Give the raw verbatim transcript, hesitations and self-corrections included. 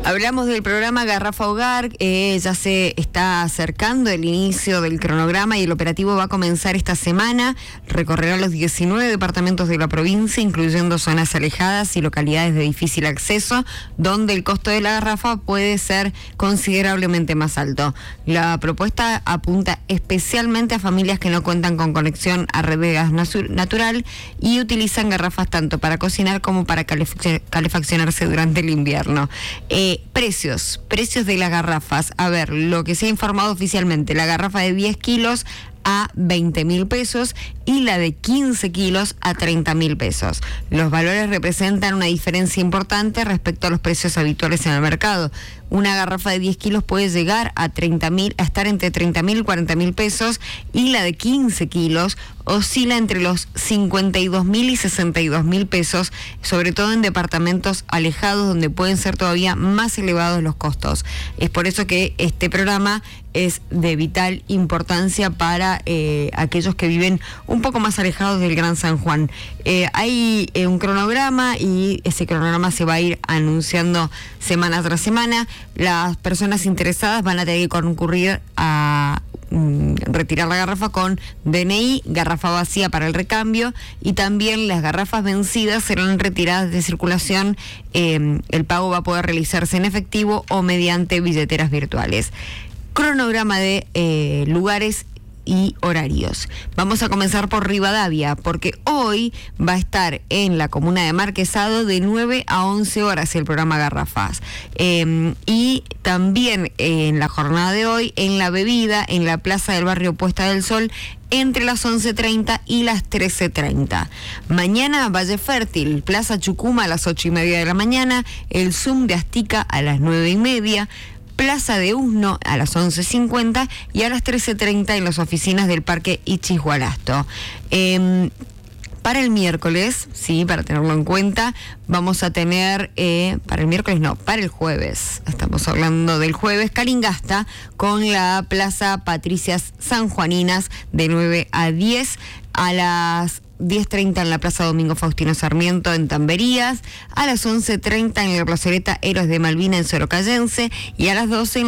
Hablamos del programa Garrafa Hogar, eh, ya se está acercando el inicio del cronograma y el operativo va a comenzar esta semana. Recorrerá los diecinueve departamentos de la provincia, incluyendo zonas alejadas y localidades de difícil acceso, donde el costo de la garrafa puede ser considerablemente más alto. La propuesta apunta especialmente a familias que no cuentan con conexión a red de gas natural y utilizan garrafas tanto para cocinar como para calefaccionarse durante el invierno. Eh, Precios, precios de las garrafas. A ver, lo que se ha informado oficialmente, la garrafa de diez kilos a veinte mil pesos y la de quince kilos a treinta mil pesos. Los valores representan una diferencia importante respecto a los precios habituales en el mercado. Una garrafa de diez kilos puede llegar a treinta mil, a estar entre treinta mil y cuarenta mil pesos, y la de quince kilos oscila entre los cincuenta y dos mil y sesenta y dos mil pesos, sobre todo en departamentos alejados donde pueden ser todavía más elevados los costos. Es por eso que este programa es de vital importancia para eh, aquellos que viven un poco más alejados del Gran San Juan. Eh, hay eh, un cronograma y ese cronograma se va a ir anunciando semana tras semana. Las personas interesadas van a tener que concurrir a mm, retirar la garrafa con D N I, garrafa vacía para el recambio, y también las garrafas vencidas serán retiradas de circulación. Eh, el pago va a poder realizarse en efectivo o mediante billeteras virtuales. Cronograma de eh, lugares y horarios. Vamos a comenzar por Rivadavia, porque hoy va a estar en la comuna de Marquesado de nueve a once horas el programa Garrafas. Eh, y también eh, en la jornada de hoy, en La Bebida, en la plaza del barrio Puesta del Sol, entre las once treinta y las trece treinta. Mañana, Valle Fértil, Plaza Chucuma a las ocho y media de la mañana, el Zoom de Astica a las nueve y media, Plaza de Usno a las once cincuenta y a las trece treinta en las oficinas del Parque Ichigualasto. Eh, para el miércoles, sí, para tenerlo en cuenta, vamos a tener, eh, para el miércoles no, para el jueves, estamos hablando del jueves, Calingasta con la Plaza Patricias Sanjuaninas de nueve a diez, a las diez treinta en la Plaza Domingo Faustino Sarmiento en Tamberías, a las once treinta en la plazoleta Héroes de Malvina en Sorocayense y a las doce en